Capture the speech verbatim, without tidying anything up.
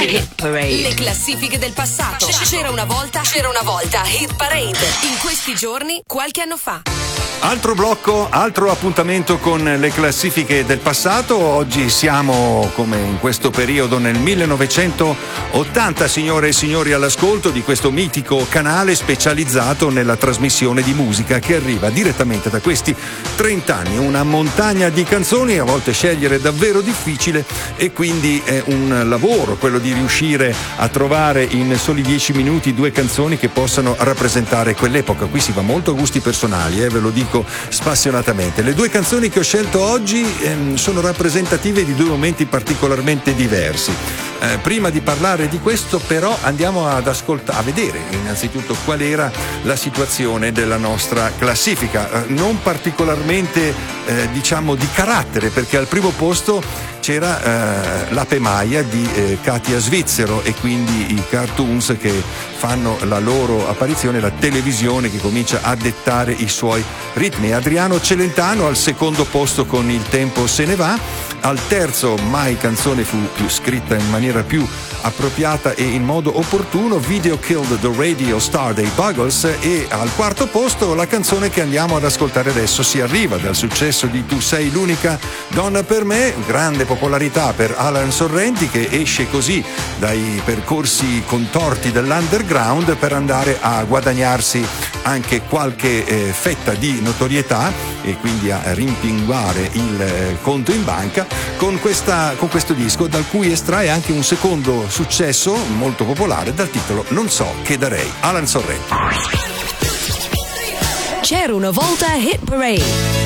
Hit Parade. Le classifiche del passato. C'era una volta, c'era una volta Hit Parade. In questi giorni, qualche anno fa. Altro blocco, altro appuntamento con le classifiche del passato. Oggi siamo, come in questo periodo, nel millenovecentottanta, signore e signori, all'ascolto di questo mitico canale specializzato nella trasmissione di musica che arriva direttamente da questi trenta anni. Una montagna di canzoni, a volte scegliere è davvero difficile, e quindi è un lavoro quello di riuscire a trovare in soli dieci minuti due canzoni che possano rappresentare quell'epoca. Qui si va molto a gusti personali, eh, ve lo dico spassionatamente. Le due canzoni che ho scelto oggi ehm, sono rappresentative di due momenti particolarmente diversi. Eh, prima di parlare di questo, però, andiamo ad ascoltare, a vedere innanzitutto qual era la situazione della nostra classifica, eh, non particolarmente eh, diciamo di carattere, perché al primo posto c'era eh, l'Ape Maia di eh, Katia Svizzero, e quindi i cartoons che fanno la loro apparizione, la televisione che comincia a dettare i suoi ritmi. Adriano Celentano al secondo posto con Il tempo se ne va, al terzo mai canzone fu più scritta in maniera più appropriata e in modo opportuno, Video Killed the Radio Star dei Buggles, e al quarto posto la canzone che andiamo ad ascoltare adesso. Si arriva dal successo di Tu sei l'unica donna per me, grande popolarità per Alan Sorrenti, che esce così dai percorsi contorti dell'underground per andare a guadagnarsi anche qualche eh, fetta di notorietà e quindi a rimpinguare il eh, conto in banca con, questa, con questo disco, dal cui estrae anche un secondo successo molto popolare dal titolo Non so che darei. Alan Sorrenti. C'era una volta Hit Parade.